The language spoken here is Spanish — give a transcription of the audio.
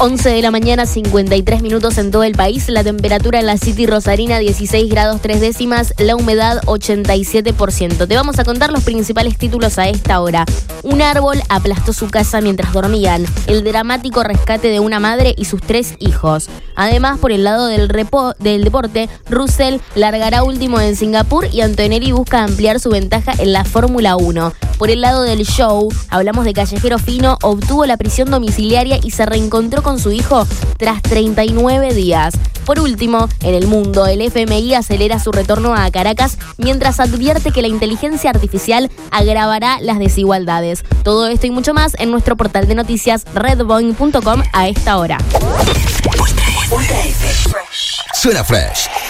11 de la mañana, 53 minutos en todo el país. La temperatura en la City rosarina 16 grados 3 décimas, la humedad 87%. Te vamos a contar los principales títulos a esta hora. Un árbol aplastó su casa mientras dormían. El dramático rescate de una madre y sus 3 hijos. Además, por el lado del deporte, Russell largará último en Singapur y Antonelli busca ampliar su ventaja en la Fórmula 1. Por el lado del show, hablamos de Callejero Fino, obtuvo la prisión domiciliaria y se reencontró con su hijo tras 39 días. Por último, en el mundo, el FMI acelera su retorno a Caracas mientras advierte que la inteligencia artificial agravará las desigualdades. Todo esto y mucho más en nuestro portal de noticias redboing.com a esta hora. Suena fresh.